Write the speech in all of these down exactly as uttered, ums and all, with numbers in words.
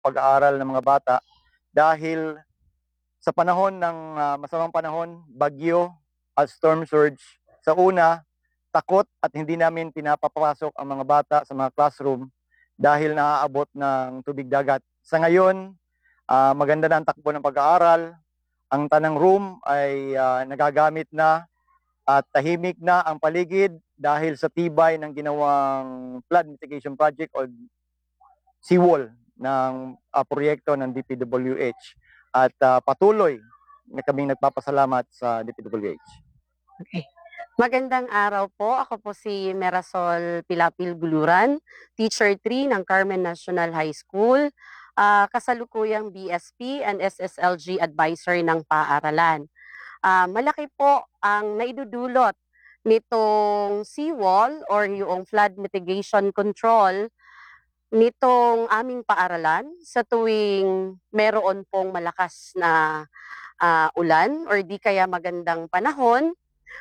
pag-aaral ng mga bata dahil sa panahon ng uh, masamang panahon, bagyo at storm surge, sa una, takot at hindi namin pinapapasok ang mga bata sa mga classroom dahil naaabot ng tubig dagat. Sa ngayon, uh, maganda na ang takbo ng pag-aaral, ang tanang room ay uh, nagagamit na at tahimik na ang paligid dahil sa tibay ng ginawang flood mitigation project o seawall ng uh, proyekto ng D P W H. At uh, patuloy na kaming nagpapasalamat sa D P W H. Okay. Magandang araw po. Ako po si Merasol Pilapil Guluran, Teacher three ng Carmen National High School, uh, kasalukuyang B S P and S S L G Advisor ng paaralan. Uh, malaki po ang naidudulot nitong seawall or yung flood mitigation control nitong aming paaralan sa tuwing meron pong malakas na uh, ulan or di kaya magandang panahon.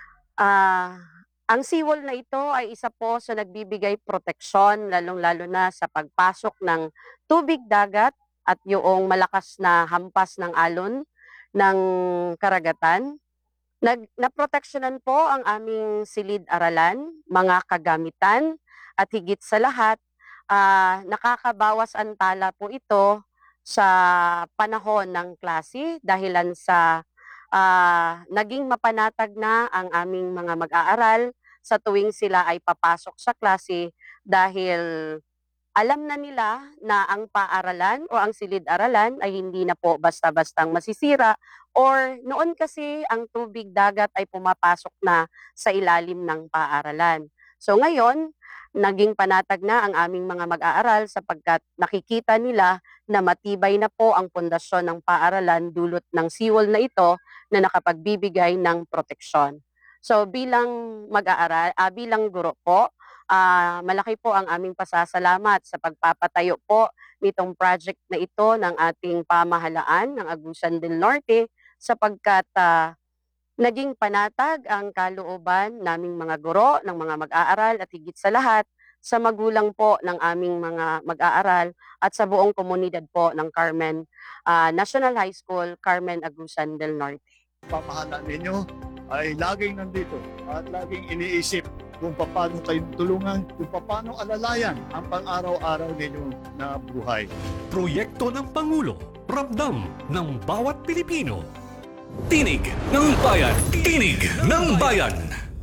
Uh, ang seawall na ito ay isa po sa nagbibigay proteksyon lalong-lalo na sa pagpasok ng tubig dagat at yung malakas na hampas ng alon ng karagatan. Nag, naproteksyonan po ang aming silid-aralan, mga kagamitan at higit sa lahat, uh, nakakabawas antala po ito sa panahon ng klase dahilan sa uh, naging mapanatag na ang aming mga mag-aaral sa tuwing sila ay papasok sa klase dahil alam na nila na ang paaralan o ang silid-aralan ay hindi na po basta-bastang masisira or noon kasi ang tubig dagat ay pumapasok na sa ilalim ng paaralan. So ngayon, naging panatag na ang aming mga mag-aaral sapagkat nakikita nila na matibay na po ang pundasyon ng paaralan dulot ng seawall na ito na nakapagbibigay ng proteksyon. So bilang mag-aaral, ah, bilang guro po, Uh, malaki po ang aming pasasalamat sa pagpapatayo po nitong project na ito ng ating pamahalaan ng Agusan del Norte sapagkat uh, naging panatag ang kalooban naming mga guro, ng mga mag-aaral at higit sa lahat sa magulang po ng aming mga mag-aaral at sa buong komunidad po ng Carmen uh, National High School, Carmen Agusan del Norte. Pamahalaan ninyo ay laging nandito at laging iniisip kung paano kayong tulungan, kung paano alalayan ang pang-araw-araw ninyo na buhay. Proyekto ng Pangulo, ramdam ng bawat Pilipino. Tinig ng Bayan, Tinig ng Bayan.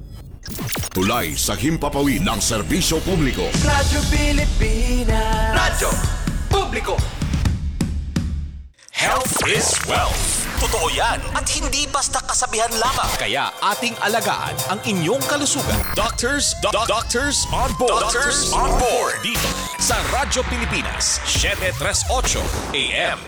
Tulay sa himpapawid ng serbisyo publiko. Radyo Pilipinas. Radyo Publiko. Health is wealth. Totoo yan at hindi basta kasabihan lamang. Kaya ating alagaan ang inyong kalusugan. Doctors, do- doctors on board. Doctors on board. Dito sa Radyo Pilipinas, seven thirty-eight A M.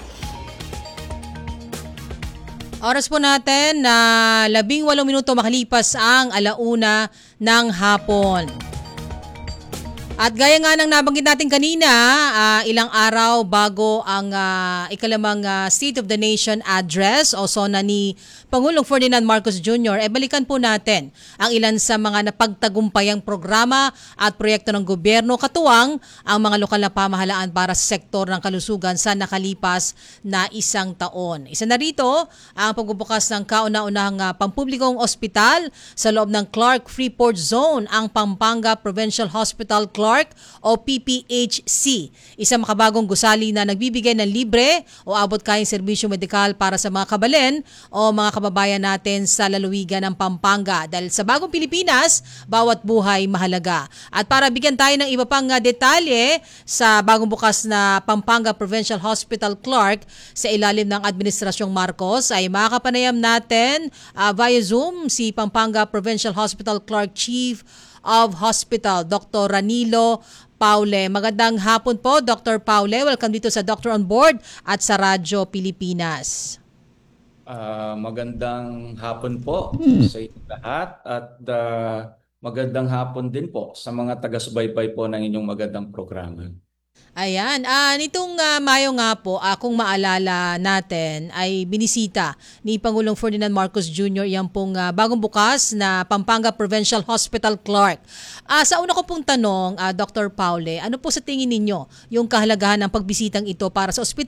Oras po natin na labing walong minuto makalipas ang alauna ng hapon. At gaya nga ng nabanggit natin kanina, uh, ilang araw bago ang uh, ikalimang uh, State of the Nation Address o SONA ni Pangulong Ferdinand Marcos Junior, e balikan po natin ang ilan sa mga napagtagumpayang programa at proyekto ng gobyerno katuwang ang mga lokal na pamahalaan para sa sektor ng kalusugan sa nakalipas na isang taon. Isa na rito ang pagbubukas ng kauna-unahang uh, pampublikong ospital sa loob ng Clark Freeport Zone, ang Pampanga Provincial Hospital Clark o P P H C. Isang makabagong gusali na nagbibigay ng libre o abot kayang serbisyo medikal para sa mga kabalen o mga kababayan natin sa lalawigan ng Pampanga. Dahil sa bagong Pilipinas, bawat buhay mahalaga. At para bigyan tayo ng iba pang uh, detalye sa bagong bukas na Pampanga Provincial Hospital Clark sa ilalim ng Administrasyong Marcos, ay makakapanayam natin uh, via Zoom si Pampanga Provincial Hospital Clark Chief of Hospital, Doctor Ranilo Paule. Magandang hapon po, Doctor Paule. Welcome dito sa Doctor on Board at sa Radyo Pilipinas. Uh, magandang hapon po hmm. sa inyong lahat at uh, magandang hapon din po sa mga taga-subaybay po ng inyong magandang programa. Ayan, ah nitong ah, Mayo nga po, ah, kung maalala natin, ay binisita ni Pangulong Ferdinand Marcos Junior yang pong ah, bagong bukas na Pampanga Provincial Hospital Clark. Ah, sa una ko pong tanong, ah, Doctor Paule, ano po sa tingin ninyo yung kahalagahan ng pagbisitang ito para sa ospital